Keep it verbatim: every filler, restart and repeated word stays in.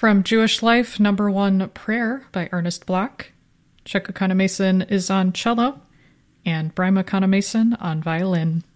From Jewish Life, number one, Prayer by Ernest Bloch. Chuck O'Connor Mason is on cello, and Bryma O'Connor Mason on violin.